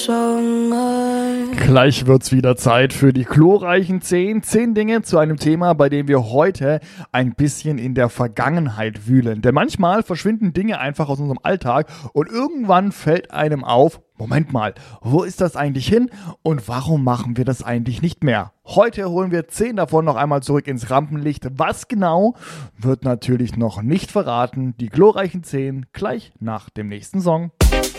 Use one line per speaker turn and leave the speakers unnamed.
Gleich wird's wieder Zeit für die glorreichen 10 Dinge zu einem Thema, bei dem wir heute ein bisschen in der Vergangenheit wühlen. Denn manchmal verschwinden Dinge einfach aus unserem Alltag und irgendwann fällt einem auf, Moment mal, wo ist das eigentlich hin und warum machen wir das eigentlich nicht mehr? Heute holen wir 10 davon noch einmal zurück ins Rampenlicht. Was genau, wird natürlich noch nicht verraten. Die glorreichen 10 gleich nach dem nächsten Song.